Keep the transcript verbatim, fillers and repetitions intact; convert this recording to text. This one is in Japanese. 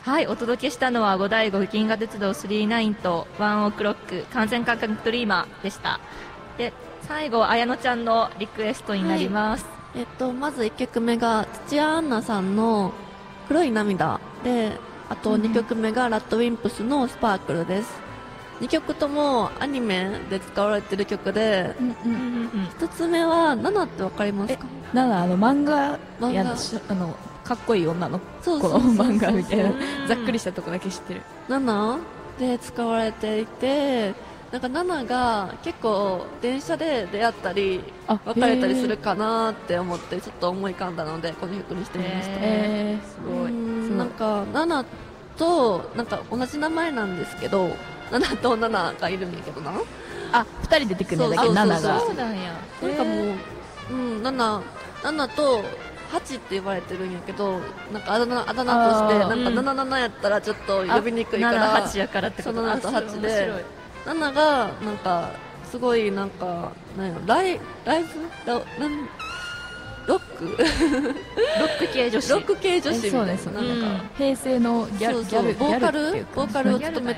はい、お届けしたのは五醍醐銀河鉄道スリーナインとワンオクロック完全感覚ドリーマーでした。で、最後綾乃ちゃんのリクエストになります。はい、えっとまずいっきょくめが土屋アンナさんの黒い涙で、あとにきょくめがラッドウィンプスのスパークルです。にきょくともアニメで使われてる曲で、うんうん、ひとつめはナナってわかりますか？ ナナ、あの漫画やあのかっこいい女の子の漫画みたいなざっくりしたとこだけ知ってる。 ナナで使われていて、なんかナナが結構電車で出会ったり別れたりするかなって思ってちょっと思い浮かんだのでこの曲にしてみました。 えー、すごい。 なんかナナとなんか同じ名前なんですけど、ナナとナナがいるんやけどな。 あ、ふたり出てくるんだけどナナが。 そうなんや。 なんかもう、うん、ナナナナとハチって言われてるんやけど、なんかあだ名あだ名としてなんかナナナナやったらちょっと呼びにくいから、 ハチやからってこと。 そのナナとハチで、ナナがなんかすごいなんかなんやライライブラなんロックロック系女子ロック系女子みたいな、 そうです、なんか平成のギャルギャルボーカルボーカルを務め